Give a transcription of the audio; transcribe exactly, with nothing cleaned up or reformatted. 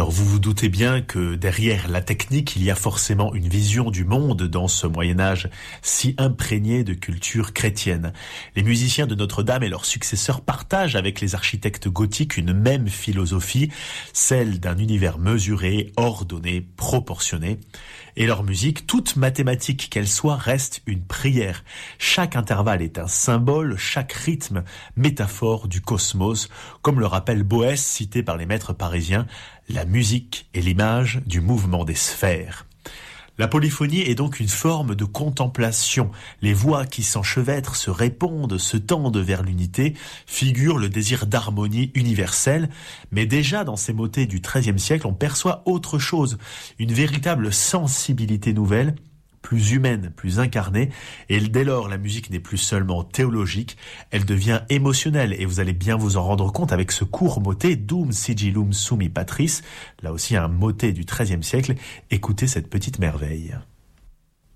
Alors vous vous doutez bien que derrière la technique, il y a forcément une vision du monde dans ce Moyen-Âge si imprégné de culture chrétienne. Les musiciens de Notre-Dame et leurs successeurs partagent avec les architectes gothiques une même philosophie, celle d'un univers mesuré, ordonné, proportionné. Et leur musique, toute mathématique qu'elle soit, reste une prière. Chaque intervalle est un symbole, chaque rythme, métaphore du cosmos, comme le rappelle Boès, cité par les maîtres parisiens, la musique est l'image du mouvement des sphères. La polyphonie est donc une forme de contemplation. Les voix qui s'enchevêtrent, se répondent, se tendent vers l'unité, figurent le désir d'harmonie universelle. Mais déjà dans ces motets du treizième siècle, on perçoit autre chose, une véritable sensibilité nouvelle, plus humaine, plus incarnée, et dès lors la musique n'est plus seulement théologique, elle devient émotionnelle, et vous allez bien vous en rendre compte avec ce court motet, Dum sigillum summi patris, là aussi un motet du treizième siècle, écoutez cette petite merveille.